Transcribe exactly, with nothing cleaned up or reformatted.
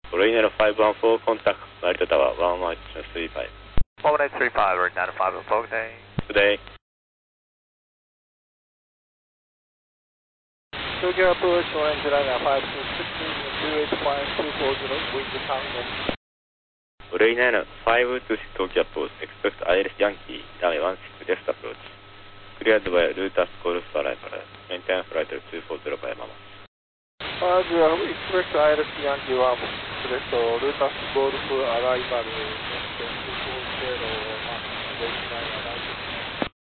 ブレイネロファイブワンフォーコンタクト、成田タワー、ワンワンエイトスリーファイブ。 one one eight three five, we're nine five on Fog Day. Today. Tokyo approach, orange liner five two six, two eight five two four zero, wind tango. ブレイネロファイブツーシックス東京アプローチ、expectアイエルエス Yankee, runway one six left approach. Cleared by Lutas Golf arrival, maintain flight two four zero by Mama. Roger, expectアイエルエス Yankee one six left, Lutas Golf arrival, maintain two four zero, Mama.